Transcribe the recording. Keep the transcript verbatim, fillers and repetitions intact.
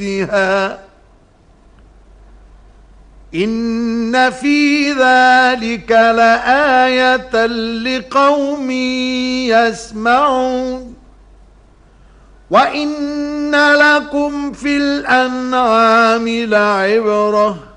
موتها إن في ذلك لآية لقوم يسمعون وإن لكم في الأنعام لعبرة